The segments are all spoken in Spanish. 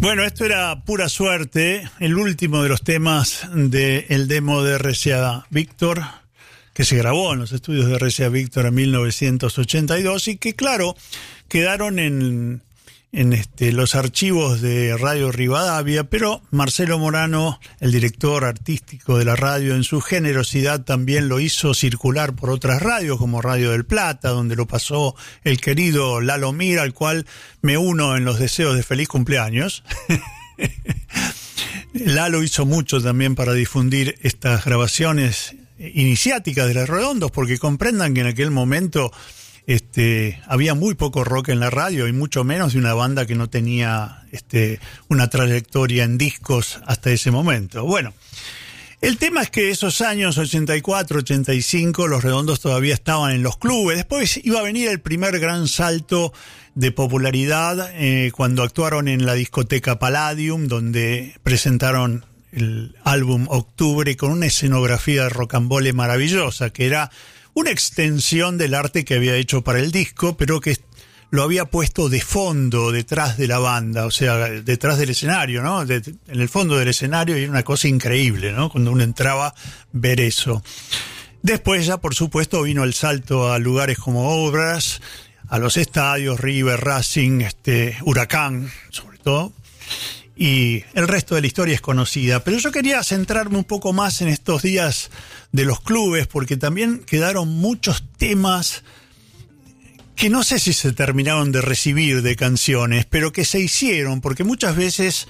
Bueno, esto era Pura Suerte, el último de los temas del demo de RCA Víctor, que se grabó en los estudios de RCA Víctor en 1982 y que, claro, quedaron en los archivos de Radio Rivadavia, pero Marcelo Morano, el director artístico de la radio, en su generosidad también lo hizo circular por otras radios, como Radio del Plata, donde lo pasó el querido Lalo Mir, al cual me uno en los deseos de feliz cumpleaños. Lalo hizo mucho también para difundir estas grabaciones iniciáticas de Los Redondos, porque comprendan que en aquel momento había muy poco rock en la radio y mucho menos de una banda que no tenía una trayectoria en discos hasta ese momento. Bueno, el tema es que esos años 84, 85, Los Redondos todavía estaban en los clubes. Después iba a venir el primer gran salto de popularidad cuando actuaron en la discoteca Palladium, donde presentaron el álbum Octubre con una escenografía de rocambole maravillosa, que era una extensión del arte que había hecho para el disco, pero que lo había puesto de fondo detrás de la banda, o sea, detrás del escenario, ¿no? En el fondo del escenario, y era una cosa increíble, ¿no? Cuando uno entraba, ver eso. Después ya, por supuesto, vino el salto a lugares como Obras, a los estadios, River, Racing, Huracán, sobre todo. Y el resto de la historia es conocida. Pero yo quería centrarme un poco más en estos días de los clubes, porque también quedaron muchos temas que no sé si se terminaron de recibir de canciones, pero que se hicieron, porque muchas veces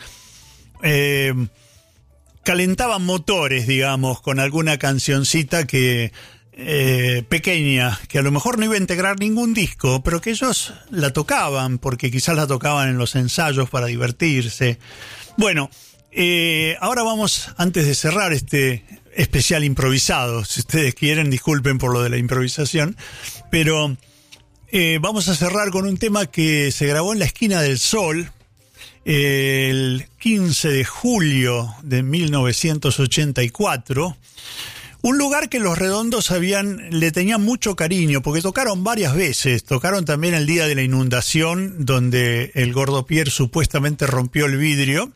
calentaban motores, digamos, con alguna cancioncita que pequeña, que a lo mejor no iba a integrar ningún disco, pero que ellos la tocaban, porque quizás la tocaban en los ensayos para divertirse. Bueno, ahora vamos, antes de cerrar este especial improvisado, si ustedes quieren, disculpen por lo de la improvisación, pero vamos a cerrar con un tema que se grabó en la Esquina del Sol el 15 de julio de 1984. Un lugar que Los Redondos le tenían mucho cariño, porque tocaron varias veces. Tocaron también el día de la inundación, donde el Gordo Pierre supuestamente rompió el vidrio.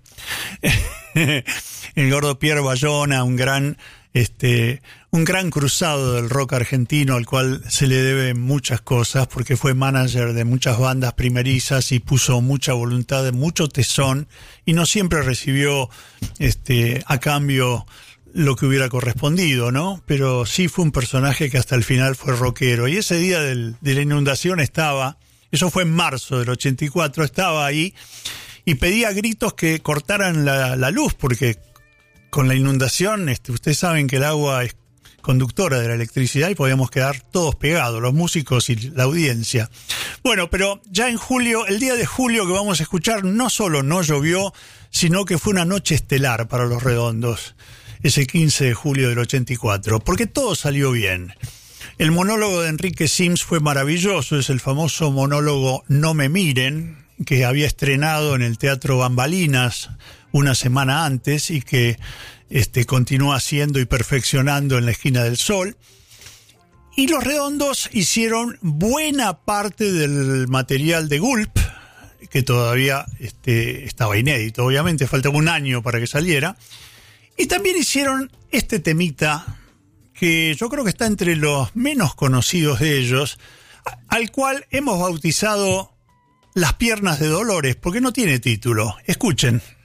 El Gordo Pierre Bayona, un gran cruzado del rock argentino, al cual se le deben muchas cosas, porque fue manager de muchas bandas primerizas y puso mucha voluntad, mucho tesón, y no siempre recibió a cambio lo que hubiera correspondido, ¿no? Pero sí fue un personaje que hasta el final fue rockero. Y ese día de la inundación eso fue en marzo del 84, estaba ahí y pedía a gritos que cortaran la luz, porque con la inundación, ustedes saben que el agua es conductora de la electricidad y podíamos quedar todos pegados, los músicos y la audiencia. Bueno, pero ya en julio, el día de julio que vamos a escuchar, no solo no llovió, sino que fue una noche estelar para Los Redondos, ese 15 de julio del 84, porque todo salió bien. El monólogo de Enrique Sims fue maravilloso, es el famoso monólogo No me miren, que había estrenado en el Teatro Bambalinas una semana antes y que continúa haciendo y perfeccionando en la Esquina del Sol. Y Los Redondos hicieron buena parte del material de Gulp, que todavía estaba inédito, obviamente, faltaba un año para que saliera. Y también hicieron este temita, que yo creo que está entre los menos conocidos de ellos, al cual hemos bautizado Las Piernas de Dolores, porque no tiene título. Escuchen.